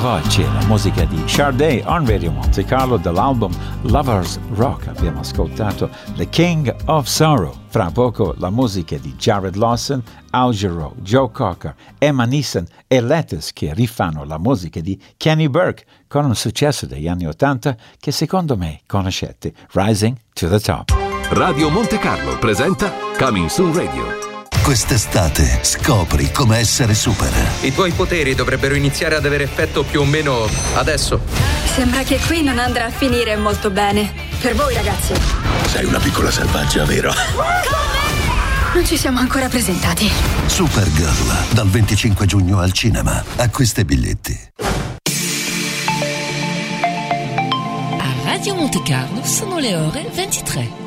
voce, la musica di Sade on Radio Monte Carlo dall'album Lovers Rock. Abbiamo ascoltato The King of Sorrow. Fra poco la musica di Jared Lawson, Al Jarreau, Joe Cocker, Emma Neeson e Lettuce che rifanno la musica di Kenny Burke con un successo degli anni '80 che secondo me conoscete, Rising to the Top. Radio Monte Carlo presenta Coming Soon Radio. Quest'estate scopri come essere super. I tuoi poteri dovrebbero iniziare ad avere effetto più o meno adesso. Sembra che qui non andrà a finire molto bene. Per voi, ragazzi. Sei una piccola selvaggia, vero? Non ci siamo ancora presentati. Supergirl, dal 25 giugno al cinema. Acquista i biglietti. A Radio Monte Carlo sono le ore 23.